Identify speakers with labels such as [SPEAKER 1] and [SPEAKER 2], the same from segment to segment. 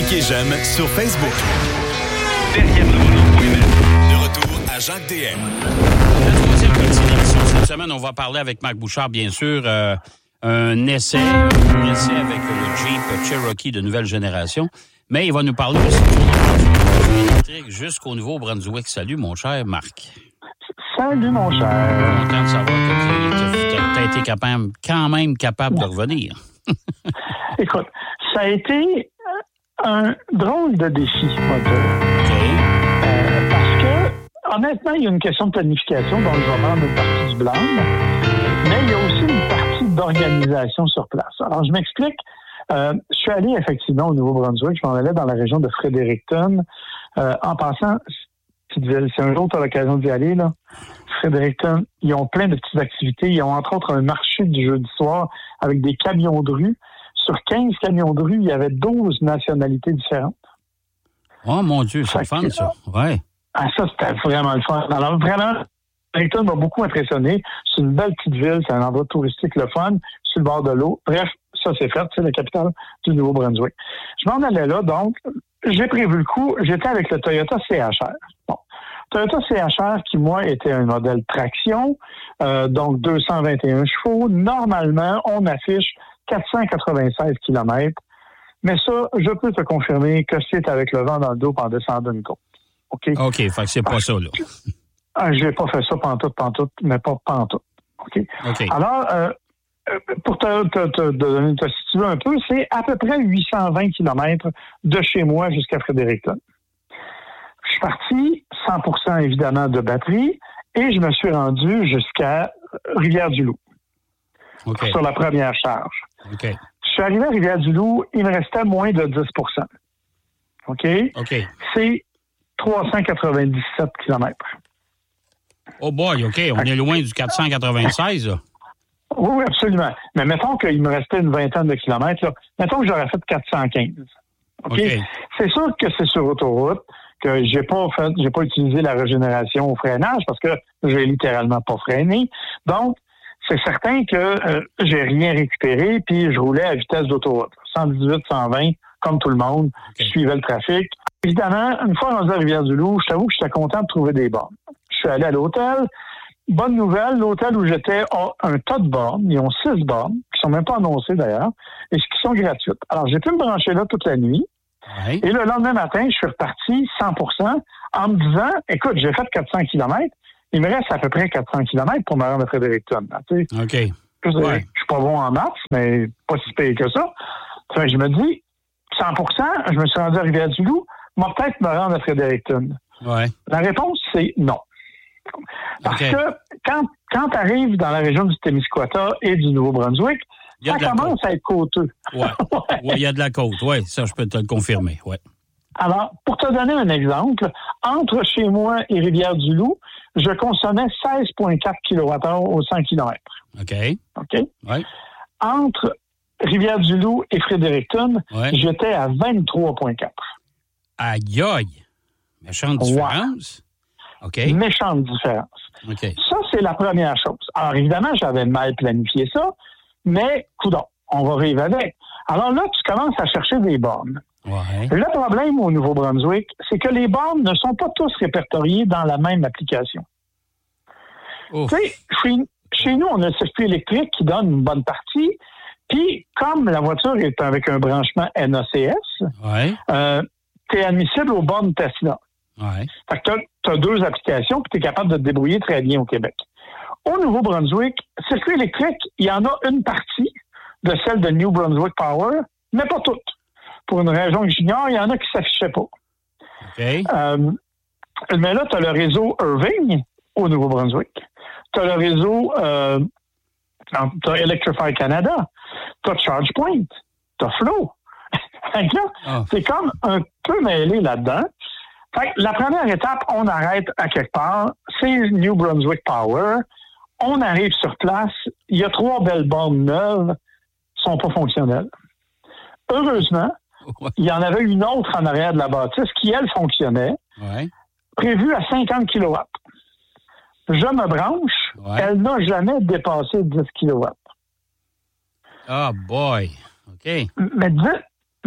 [SPEAKER 1] Cliquez j'aime sur Facebook. Derrière le volant.net. De retour à Jacques DM.
[SPEAKER 2] La troisième partie de l'émission cette semaine, on va parler avec Marc Bouchard, bien sûr, un essai avec le Jeep Cherokee de nouvelle génération. Mais il va nous parler aussi de électrique jusqu'au Nouveau-Brunswick. Salut, mon cher Marc.
[SPEAKER 3] Salut, mon cher.
[SPEAKER 2] Content de savoir que tu as été quand même capable de revenir.
[SPEAKER 3] Écoute, ça a été un drôle de défi, on va dire. Parce que, honnêtement, il y a une question de planification dont je vais prendre une partie du blâme, mais il y a aussi une partie d'organisation sur place. Alors, je m'explique. Je suis allé effectivement au Nouveau-Brunswick. Je m'en allais dans la région de Fredericton. En passant, petite ville, c'est un jour tu as l'occasion d'y aller, là. Fredericton, ils ont plein de petites activités. Ils ont entre autres un marché du jeudi soir avec des camions de rue. Sur 15 camions de rue, il y avait 12 nationalités différentes.
[SPEAKER 2] Oh mon Dieu, c'est le fun, ça. Ouais.
[SPEAKER 3] Ah, ça, c'était vraiment le fun. Alors, vraiment, Fredericton m'a beaucoup impressionné. C'est une belle petite ville, c'est un endroit touristique le fun, sur le bord de l'eau. Bref, ça, c'est fait, c'est la capitale du Nouveau-Brunswick. Je m'en allais là, donc, j'ai prévu le coup. J'étais avec le Toyota CHR. Bon. Toyota CHR, qui, moi, était un modèle traction, donc 221 chevaux. Normalement, on affiche 496 km. Mais ça, je peux te confirmer que c'est avec le vent dans le dos en descendant une côte. OK?
[SPEAKER 2] OK, fait que c'est pas ça, là.
[SPEAKER 3] J'ai pas fait ça pantoute, mais pas pantoute. OK? Alors, pour te donner, te situer un peu, c'est à peu près 820 km de chez moi jusqu'à Fredericton. Je suis parti 100% évidemment de batterie et je me suis rendu jusqu'à Rivière-du-Loup sur la première charge. Je suis arrivé à Rivière-du-Loup, il me restait moins de 10%. OK? C'est 397 km.
[SPEAKER 2] Oh boy, OK, on est loin du 496, là.
[SPEAKER 3] Oui, absolument. Mais mettons qu'il me restait une vingtaine de kilomètres, là. Mettons que j'aurais fait 415. OK? C'est sûr que c'est sur autoroute, que j'ai pas utilisé la régénération au freinage parce que j'ai littéralement pas freiné. Donc, c'est certain que j'ai rien récupéré, puis je roulais à vitesse d'autoroute. 118, 120, comme tout le monde. Je suivais le trafic. Évidemment, une fois rendu à Rivière-du-Loup, je t'avoue que j'étais content de trouver des bornes. Je suis allé à l'hôtel. Bonne nouvelle, l'hôtel où j'étais a un tas de bornes. Ils ont 6 bornes, qui sont même pas annoncées d'ailleurs, et qui sont gratuites. Alors, j'ai pu me brancher là toute la nuit. Et le lendemain matin, je suis reparti 100% en me disant, écoute, j'ai fait 400 km, il me reste à peu près 400 km pour me rendre à Fredericton. Je suis pas bon en maths, mais pas si pire que ça. Enfin, je me dis, 100%, je me suis rendu à Rivière-du-Loup, moi peut-être me rendre à Fredericton. La réponse, c'est non. Parce que quand tu arrives dans la région du Témiscouata et du Nouveau-Brunswick, ça commence à être côteux.
[SPEAKER 2] Il y a de la côte, ça je peux te le confirmer.
[SPEAKER 3] Alors, pour te donner un exemple, entre chez moi et Rivière-du-Loup, je consommais 16,4 kWh au 100 km. Entre Rivière-du-Loup et Fredericton, j'étais à 23,4.
[SPEAKER 2] Aïe aïe! Méchante différence.
[SPEAKER 3] Méchante différence. Ça, c'est la première chose. Alors, évidemment, j'avais mal planifié ça, mais, coudonc, on va vivre avec. Alors là, tu commences à chercher des bornes. Le problème au Nouveau-Brunswick, c'est que les bornes ne sont pas tous répertoriées dans la même application. Tu sais, chez nous, on a un circuit électrique qui donne une bonne partie, puis comme la voiture est avec un branchement NACS, tu es admissible aux bornes Tesla. Fait que tu as 2 applications, puis tu es capable de te débrouiller très bien au Québec. Au Nouveau-Brunswick, circuit électrique, il y en a une partie de celle de New Brunswick Power, mais pas toutes. Pour une raison que j'ignore, il y en a qui ne s'affichaient pas. Mais là, tu as le réseau Irving au Nouveau-Brunswick. Tu as le réseau tu as Electrify Canada. Tu as ChargePoint. Tu as Flow. C'est comme un peu mêlé là-dedans. Fait que la première étape, on arrête à quelque part. C'est New Brunswick Power. On arrive sur place. Il y a 3 belles bornes neuves. Sont pas fonctionnelles. Heureusement, il y en avait une autre en arrière de la bâtisse qui, elle, fonctionnait, prévue à 50 kW. Je me branche, elle n'a jamais dépassé 10 kW.
[SPEAKER 2] Ah, boy! OK.
[SPEAKER 3] Mais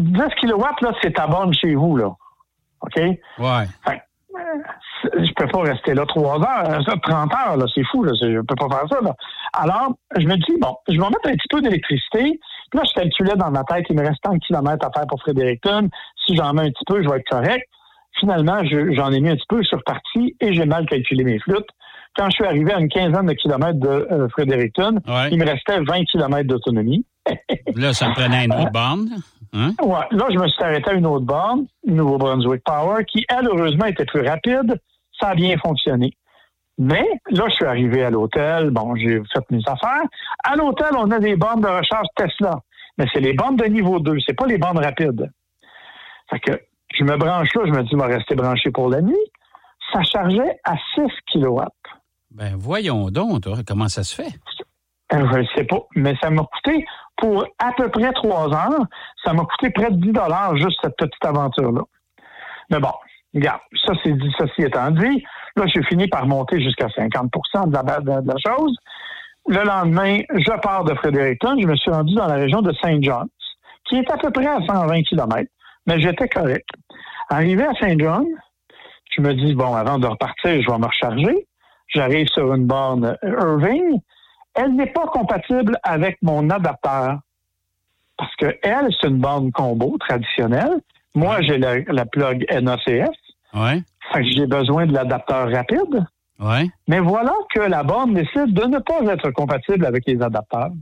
[SPEAKER 3] 10 kilowatts, là, c'est ta borne chez vous, là. OK?
[SPEAKER 2] Ouais.
[SPEAKER 3] Fait, je peux pas rester là 3 heures, 30 heures, là, c'est fou, là, je peux pas faire ça, là. Alors, je me dis, bon, je vais mettre un petit peu d'électricité. Puis là, je calculais dans ma tête, il me reste tant de kilomètres à faire pour Fredericton. Si j'en mets un petit peu, je vais être correct. Finalement, j'en ai mis un petit peu, je suis reparti et j'ai mal calculé mes flûtes. Quand je suis arrivé à une quinzaine de kilomètres de Fredericton, il me restait 20 kilomètres d'autonomie.
[SPEAKER 2] Là, ça me prenait une autre borne. Hein?
[SPEAKER 3] Ouais. Là, je me suis arrêté à une autre borne, Nouveau-Brunswick Power, qui, elle, heureusement, était plus rapide. Ça a bien fonctionné. Mais là, je suis arrivé à l'hôtel. Bon, j'ai fait mes affaires. À l'hôtel, on a des bornes de recharge Tesla. Mais c'est les bornes de niveau 2. C'est pas les bornes rapides. Fait que je me branche là. Je me dis, je vais rester branché pour la nuit. Ça chargeait à 6 kilowatts.
[SPEAKER 2] Ben, voyons donc, toi, comment ça se fait?
[SPEAKER 3] Je ne sais pas. Mais ça m'a coûté, pour à peu près 3 heures, ça m'a coûté près de 10 $ juste cette petite aventure-là. Mais bon, regarde, ceci étant dit, là, j'ai fini par monter jusqu'à 50 % de la chose. Le lendemain, je pars de Fredericton. Je me suis rendu dans la région de St. John's, qui est à peu près à 120 km. Mais j'étais correct. Arrivé à St. John, je me dis, bon, avant de repartir, je vais me recharger. J'arrive sur une borne Irving. Elle n'est pas compatible avec mon adapteur. Parce que elle, c'est une borne combo traditionnelle. Moi, j'ai la plug NACS.
[SPEAKER 2] Ouais.
[SPEAKER 3] Fait que j'ai besoin de l'adapteur rapide.
[SPEAKER 2] Ouais.
[SPEAKER 3] Mais voilà que la borne décide de ne pas être compatible avec les adapteurs.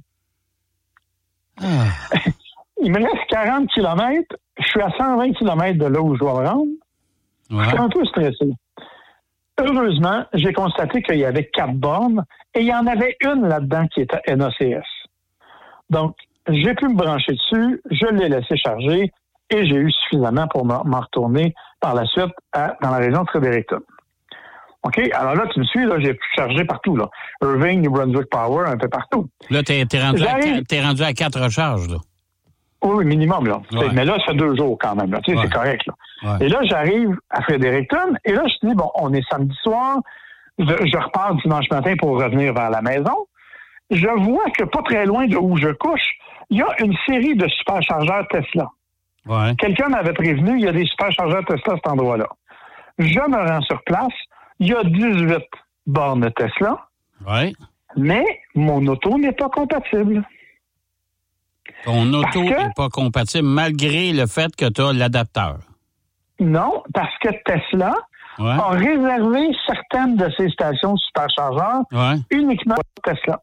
[SPEAKER 3] Il me reste 40 km. Je suis à 120 km de là où je dois me rendre. Ouais. Je suis un peu stressé. Heureusement, j'ai constaté qu'il y avait 4 bornes et il y en avait une là-dedans qui était NACS. Donc, j'ai pu me brancher dessus, je l'ai laissé charger et j'ai eu suffisamment pour m'en retourner par la suite dans la région de Fredericton. OK? Alors là, tu me suis, là, j'ai pu charger partout, là. Irving, New Brunswick Power, un peu partout.
[SPEAKER 2] Là, t'es rendu à 4 recharges, là.
[SPEAKER 3] Oui, minimum, là.
[SPEAKER 2] Ouais.
[SPEAKER 3] Mais là, ça fait 2 jours quand même, là. Tu sais, c'est correct, là. Ouais. Et là, j'arrive à Fredericton, et là, je dis, bon, on est samedi soir, je repars dimanche matin pour revenir vers la maison. Je vois que pas très loin de où je couche, il y a une série de superchargeurs Tesla.
[SPEAKER 2] Ouais.
[SPEAKER 3] Quelqu'un m'avait prévenu, il y a des superchargeurs Tesla à cet endroit-là. Je me rends sur place, il y a 18 bornes Tesla, mais mon auto n'est pas compatible.
[SPEAKER 2] Ton auto n'est pas compatible malgré le fait que tu as l'adapteur.
[SPEAKER 3] Non, parce que Tesla a réservé certaines de ses stations superchargeurs uniquement pour Tesla.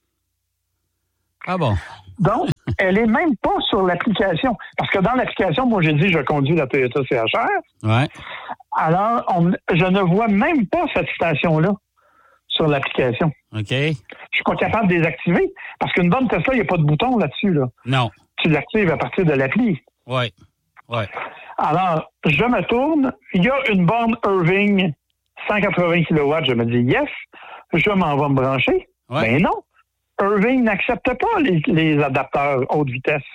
[SPEAKER 2] Ah bon?
[SPEAKER 3] Donc, elle est même pas sur l'application. Parce que dans l'application, moi, j'ai dit je conduis la Toyota CHR.
[SPEAKER 2] Ouais.
[SPEAKER 3] Alors, je ne vois même pas cette station-là sur l'application.
[SPEAKER 2] OK.
[SPEAKER 3] Je suis pas capable de désactiver. Parce qu'une borne Tesla, il n'y a pas de bouton là-dessus, là.
[SPEAKER 2] Non.
[SPEAKER 3] Tu l'actives à partir de l'appli.
[SPEAKER 2] Oui. Ouais.
[SPEAKER 3] Alors, je me tourne. Il y a une borne Irving 180 kW. Je me dis yes, je m'en vais me brancher. Ouais. Ben non. Irving n'accepte pas les adapteurs haute vitesse.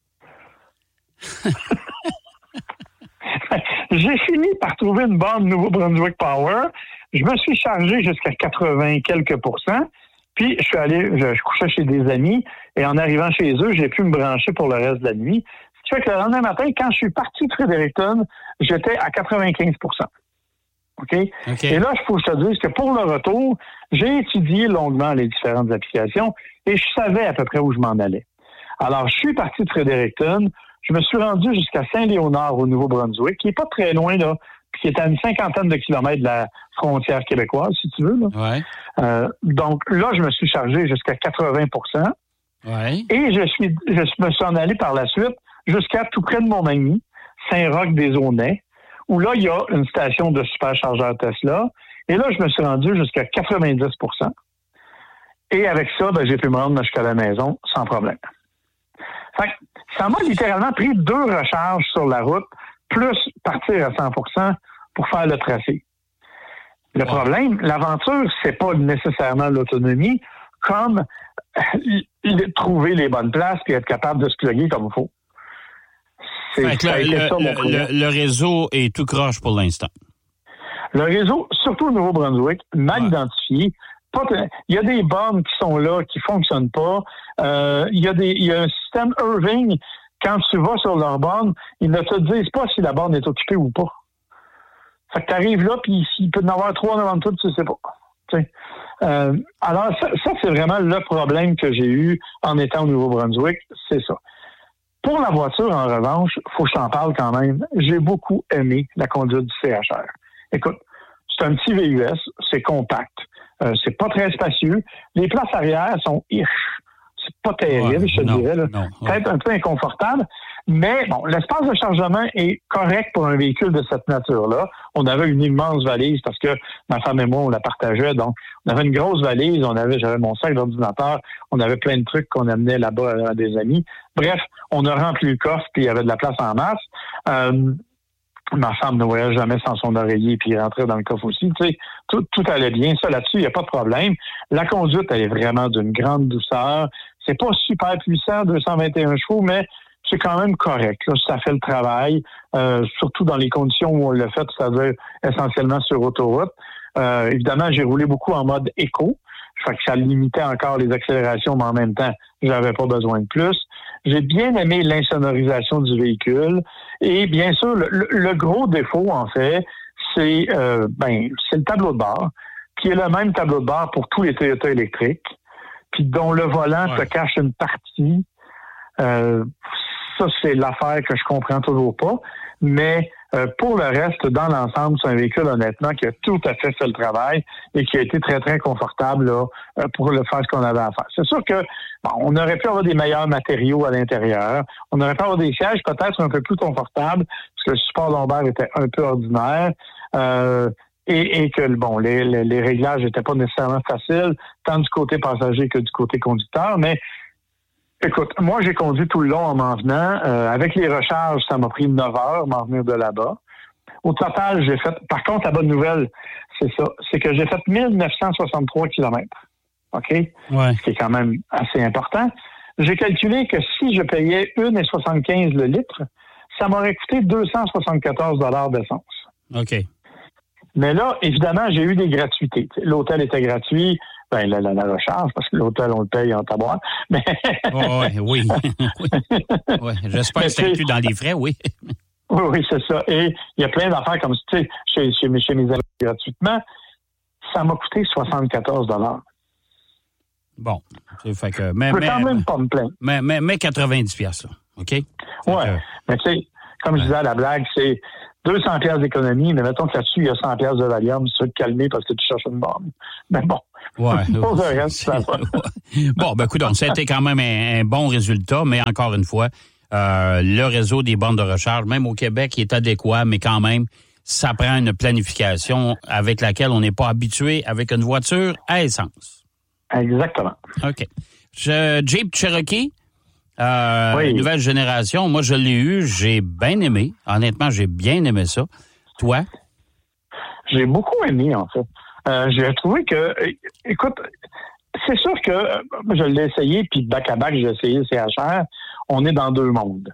[SPEAKER 3] J'ai fini par trouver une borne Nouveau-Brunswick Power. Je me suis chargé jusqu'à 80 quelques %. Puis, je suis allé, je couchais chez des amis. Et en arrivant chez eux, j'ai pu me brancher pour le reste de la nuit. Ce qui fait que le lendemain matin, quand je suis parti de Fredericton, j'étais à 95 %. OK? Et là, il faut que je te dise que pour le retour, j'ai étudié longuement les différentes applications et je savais à peu près où je m'en allais. Alors, je suis parti de Fredericton. Je me suis rendu jusqu'à Saint-Léonard, au Nouveau-Brunswick, qui est pas très loin, là, puis qui est à une 50aine de kilomètres de la frontière québécoise, si tu veux. Là.
[SPEAKER 2] Ouais.
[SPEAKER 3] Donc, là, je me suis chargé jusqu'à 80 %.
[SPEAKER 2] Ouais.
[SPEAKER 3] Et je me suis en allé par la suite jusqu'à tout près de Montmagny, Saint-Roch-des-Aunais, où là, il y a une station de superchargeur Tesla. Et là, je me suis rendu jusqu'à 90 %. Et avec ça, ben, j'ai pu me rendre jusqu'à la maison sans problème. Fait que ça m'a littéralement pris 2 recharges sur la route, plus partir à 100 % pour faire le tracé. Le problème, l'aventure, c'est pas nécessairement l'autonomie, comme trouver les bonnes places et être capable de se plugger comme il faut.
[SPEAKER 2] Le réseau est tout croche pour l'instant.
[SPEAKER 3] Le réseau, surtout au Nouveau-Brunswick, mal identifié. Il y a des bornes qui sont là, qui fonctionnent pas. Il y a un système Irving. quand tu vas sur leur borne, ils ne te disent pas si la borne est occupée ou pas. Fait que t'arrives là, puis s'il peut y en avoir 3 devant toi, tu sais pas. Alors, ça, c'est vraiment le problème que j'ai eu en étant au Nouveau-Brunswick, c'est ça. Pour la voiture, en revanche, faut que je t'en parle quand même. J'ai beaucoup aimé la conduite du CHR. Écoute, c'est un petit VUS, c'est compact, c'est pas très spacieux. Les places arrière sont c'est pas terrible, je te dirais. Là. Peut-être un peu inconfortable. Mais bon, l'espace de chargement est correct pour un véhicule de cette nature-là. On avait une immense valise parce que ma femme et moi, on la partageait. Donc, on avait une grosse valise. J'avais mon sac d'ordinateur. On avait plein de trucs qu'on amenait là-bas à des amis. Bref, on a rempli le coffre puis il y avait de la place en masse. Ma femme ne voyage jamais sans son oreiller puis il rentrait dans le coffre aussi. Tu sais, tout allait bien. Ça, là-dessus, il n'y a pas de problème. La conduite, elle est vraiment d'une grande douceur. C'est pas super puissant, 221 chevaux, mais c'est quand même correct. Là, ça fait le travail, surtout dans les conditions où on l'a fait, c'est-à-dire essentiellement sur autoroute. Évidemment, j'ai roulé beaucoup en mode éco. Fait que ça limitait encore les accélérations, mais en même temps, j'avais pas besoin de plus. J'ai bien aimé l'insonorisation du véhicule. Et bien sûr, le gros défaut, en fait, c'est le tableau de bord, qui est le même tableau de bord pour tous les Toyota électriques, puis dont le volant te cache une partie. Ça, c'est l'affaire que je comprends toujours pas. Mais pour le reste, dans l'ensemble, c'est un véhicule, honnêtement, qui a tout à fait fait le travail et qui a été très, très confortable là, pour le faire ce qu'on avait à faire. C'est sûr que on aurait pu avoir des meilleurs matériaux à l'intérieur. On aurait pu avoir des sièges peut-être un peu plus confortables, parce que le support lombaire était un peu ordinaire. Et que les réglages n'étaient pas nécessairement faciles, tant du côté passager que du côté conducteur. Mais écoute, moi, j'ai conduit tout le long en m'en venant. Avec les recharges, ça m'a pris 9 heures m'en venir de là-bas. Au total, j'ai fait... Par contre, la bonne nouvelle, c'est ça. C'est que j'ai fait 1963 kilomètres. OK?
[SPEAKER 2] Ouais. Ce
[SPEAKER 3] qui est quand même assez important. J'ai calculé que si je payais 1,75 le litre, ça m'aurait coûté 274 $ d'essence.
[SPEAKER 2] OK.
[SPEAKER 3] Mais là, évidemment, j'ai eu des gratuités. L'hôtel était gratuit. La recharge, parce que l'hôtel, on le paye en tabac. Mais...
[SPEAKER 2] oui. Ouais. J'espère que c'est inclus dans les frais, oui.
[SPEAKER 3] Oui, c'est ça. Et il y a plein d'affaires comme ça, chez mes amis gratuitement. Ça m'a coûté 74 $.
[SPEAKER 2] Bon. Fait que,
[SPEAKER 3] je peux quand même pas me plaindre.
[SPEAKER 2] Mais 90 $, là. OK?
[SPEAKER 3] Oui. Mais tu sais, comme je disais à la blague, c'est 200 $ d'économie, mais mettons que là-dessus, il y a 100 $ de Valium, tu vas te calmer parce que tu cherches une borne. Mais bon.
[SPEAKER 2] Ouais.
[SPEAKER 3] Pour le reste, ça va.
[SPEAKER 2] Bon, écoute, ça a été quand même un bon résultat, mais encore une fois, le réseau des bornes de recharge, même au Québec, est adéquat, mais quand même, ça prend une planification avec laquelle on n'est pas habitué avec une voiture à essence.
[SPEAKER 3] Exactement.
[SPEAKER 2] OK. Jeep Cherokee, nouvelle génération, moi, je l'ai eu, j'ai bien aimé. Honnêtement, j'ai bien aimé ça. Toi?
[SPEAKER 3] J'ai beaucoup aimé, en fait. J'ai trouvé que, écoute, c'est sûr que je l'ai essayé, puis back-à-back, j'ai essayé le CHR. On est dans deux mondes.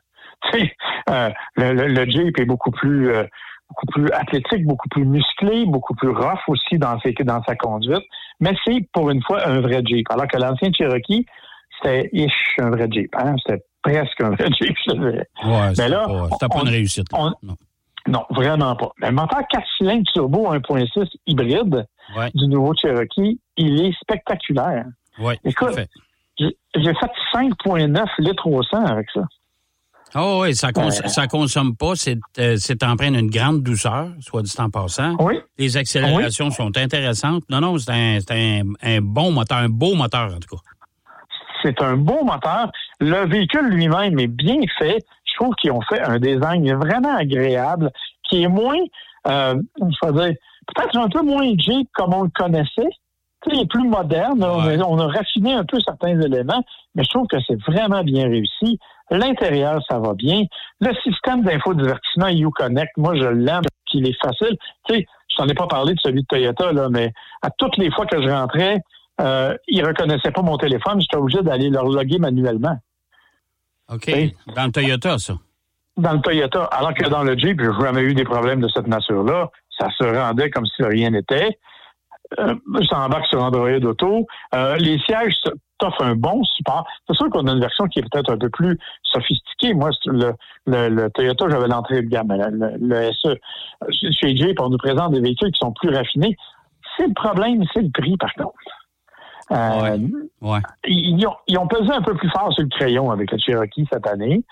[SPEAKER 3] Le Jeep est beaucoup plus athlétique, beaucoup plus musclé, beaucoup plus rough aussi dans sa conduite. Mais c'est, pour une fois, un vrai Jeep. Alors que l'ancien Cherokee, c'était un vrai Jeep. Hein? C'était presque un vrai Jeep, je dirais.
[SPEAKER 2] Ouais, c'était pas une réussite.
[SPEAKER 3] Non, vraiment pas. Le moteur 4 cylindres turbo 1.6 hybride du nouveau Cherokee, il est spectaculaire.
[SPEAKER 2] Oui,
[SPEAKER 3] écoute, j'ai fait 5,9 litres au 100 avec ça.
[SPEAKER 2] Oh oui, ça consomme pas. C'est empreint d'une grande douceur, soit dit en passant.
[SPEAKER 3] Oui.
[SPEAKER 2] Les accélérations sont intéressantes. Non, c'est un bon moteur, un beau moteur en tout cas.
[SPEAKER 3] C'est un beau moteur. Le véhicule lui-même est bien fait. Je trouve qu'ils ont fait un design vraiment agréable, qui est moins, peut-être un peu moins Jeep comme on le connaissait. Tu sais, il est plus moderne. Ouais. On a raffiné un peu certains éléments, mais je trouve que c'est vraiment bien réussi. L'intérieur, ça va bien. Le système d'infodivertissement Uconnect, moi, je l'aime, qu'il est facile. Tu sais, je t'en ai pas parlé de celui de Toyota, là, mais à toutes les fois que je rentrais, il reconnaissait pas mon téléphone. J'étais obligé d'aller le loguer manuellement.
[SPEAKER 2] OK. Dans le Toyota, ça? Dans
[SPEAKER 3] le Toyota. Alors que dans le Jeep, j'ai jamais eu des problèmes de cette nature-là. Ça se rendait comme si rien n'était. Je t'embarque sur Android Auto. Les sièges t'offre un bon support. C'est sûr qu'on a une version qui est peut-être un peu plus sophistiquée. Moi, le Toyota, j'avais l'entrée de gamme. Le SE, chez Jeep, on nous présente des véhicules qui sont plus raffinés. C'est le problème, c'est le prix, par contre.
[SPEAKER 2] Ouais.
[SPEAKER 3] Ils ont pesé un peu plus fort sur le crayon avec le Cherokee cette année.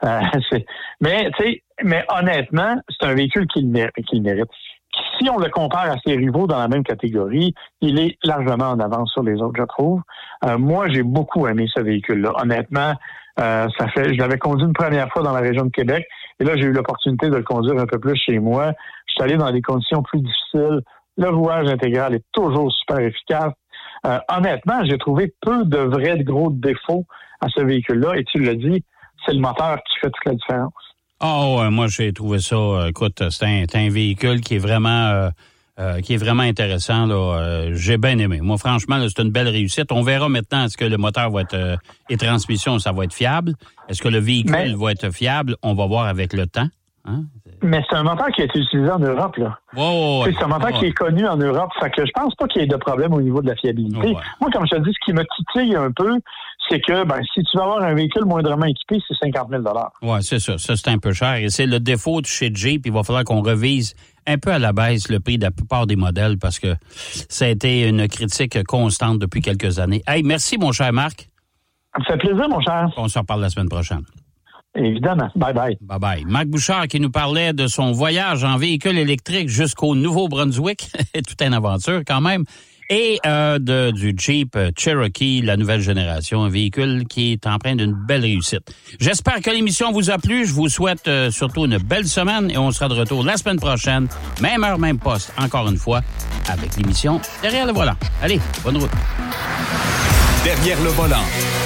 [SPEAKER 3] Mais honnêtement, c'est un véhicule qui le mérite. Si on le compare à ses rivaux dans la même catégorie, il est largement en avance sur les autres, je trouve. Moi, j'ai beaucoup aimé ce véhicule-là. Honnêtement, je l'avais conduit une première fois dans la région de Québec, et là, j'ai eu l'opportunité de le conduire un peu plus chez moi. Je suis allé dans des conditions plus difficiles. Le rouage intégral est toujours super efficace. Honnêtement, j'ai trouvé peu de vrais gros défauts à ce véhicule-là, et tu l'as dit, c'est le moteur qui fait toute la différence.
[SPEAKER 2] Moi, j'ai trouvé ça, écoute, c'est un véhicule qui est vraiment intéressant, là. J'ai bien aimé. Moi, franchement, là, c'est une belle réussite. On verra maintenant est-ce que le moteur va être et transmission, ça va être fiable. Est-ce que le véhicule va être fiable? On va voir avec le temps. Hein?
[SPEAKER 3] Mais c'est un moteur qui a été utilisé en Europe, là. C'est un moteur qui est connu en Europe. Fait que je pense pas qu'il y ait de problème au niveau de la fiabilité. Moi, comme je te dis, ce qui me titille un peu, c'est que si tu vas avoir un véhicule moindrement équipé, c'est 50 000 $.
[SPEAKER 2] Oui, c'est ça. Ça, c'est un peu cher. Et c'est le défaut de chez Jeep. Il va falloir qu'on revise un peu à la baisse le prix de la plupart des modèles parce que ça a été une critique constante depuis quelques années. Hey, merci, mon cher Marc.
[SPEAKER 3] Ça me fait plaisir, mon cher.
[SPEAKER 2] On se reparle la semaine prochaine.
[SPEAKER 3] Évidemment. Bye-bye.
[SPEAKER 2] Bye-bye. Marc Bouchard qui nous parlait de son voyage en véhicule électrique jusqu'au Nouveau-Brunswick. Toute une aventure quand même. Et du Jeep Cherokee, la nouvelle génération, un véhicule qui est empreint d'une belle réussite. J'espère que l'émission vous a plu. Je vous souhaite surtout une belle semaine et on sera de retour la semaine prochaine. Même heure, même poste, encore une fois, avec l'émission Derrière le volant. Allez, bonne route.
[SPEAKER 1] Derrière le volant.